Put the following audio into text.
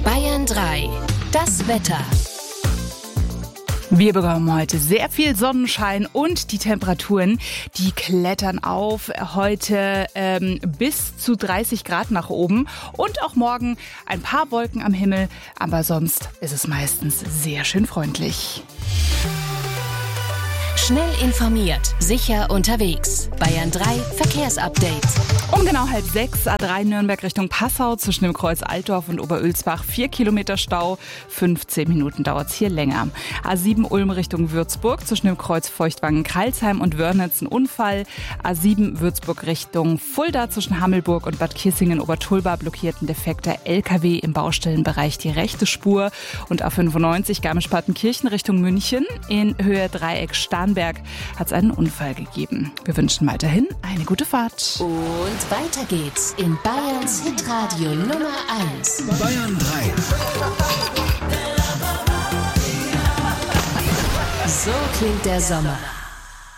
Bayern 3, das Wetter. Wir bekommen heute sehr viel Sonnenschein und die Temperaturen, die klettern auf. Heute bis zu 30 Grad nach oben und auch morgen ein paar Wolken am Himmel, aber sonst ist es meistens sehr schön freundlich. Schnell informiert, sicher unterwegs. Bayern 3 Verkehrsupdate. Um genau 5:30 A3 Nürnberg Richtung Passau zwischen dem Kreuz Altdorf und Oberölsbach 4 Kilometer Stau, 15 Minuten dauert es hier länger. A7 Ulm Richtung Würzburg zwischen dem Kreuz Feuchtwangen-Kralsheim und Wörnitz ein Unfall. A7 Würzburg Richtung Fulda zwischen Hammelburg und Bad Kissingen-Obertulba blockiert ein defekter LKW im Baustellenbereich die rechte Spur. Und A95 Garmisch-Partenkirchen Richtung München in Höhe Dreieck Starnberg hat es einen Unfall gegeben. Wir wünschen weiterhin eine gute Fahrt. Und weiter geht's in Bayerns Hitradio Nummer 1. Bayern 3. So klingt der Sommer.